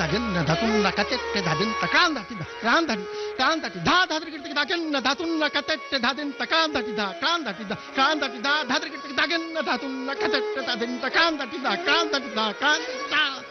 ದಾಗಿನ್ನ ಧತುನ್ನ ಕತೆಟ್ಟೆ ಧದಿಂತ ಕಾಂದಟಿದ ಕಾಂದಟಿ ಕಾಂದಟಿ ಧಾ ಧಾದ್ರಿಗಿರ್ತಿಗೆ ದಾಗಿನ್ನ ಧತುನ್ನ ಕತೆಟ್ಟೆ ಧದಿಂತ ಕಾಂದಟಿದ ಕಾಂದಟಿದ ಕಾಂದಟಿದ ಧಾದ್ರಿಗಿರ್ತಿಗೆ ದಾಗಿನ್ನ ಧತುನ್ನ ಕತೆಟ್ಟೆ ಧದಿಂತ ಕಾಂದಟಿದ ಕಾಂದಟಿದ ಕಾಂದಟಿದ